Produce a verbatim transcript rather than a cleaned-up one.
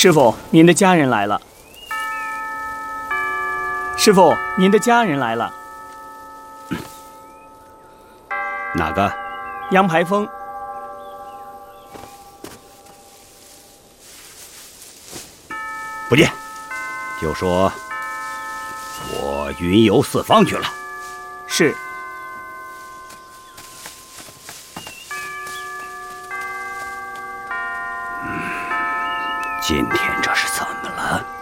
师傅，您的家人来了。师傅，您的家人来了。 哪个？ 杨排风。 不见，就说我云游四方去了。 是。 今天这是怎么了？